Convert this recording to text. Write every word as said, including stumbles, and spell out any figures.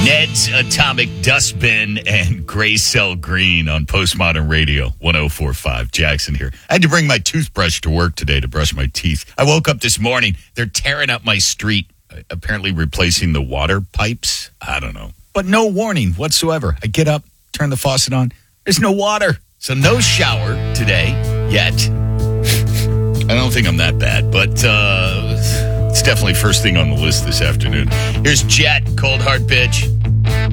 Ned's Atomic Dustbin and Gray Cell Green on Postmodern Radio, one oh four point five. Jackson here. I had to bring my toothbrush to work today to brush my teeth. I woke up this morning. They're tearing up my street, apparently replacing the water pipes. I don't know. But no warning whatsoever. I get up, turn the faucet on. There's no water. So no shower today yet. I don't think I'm that bad, but uh, it's definitely first thing on the list this afternoon. Here's Jet, Cold Heart Bitch.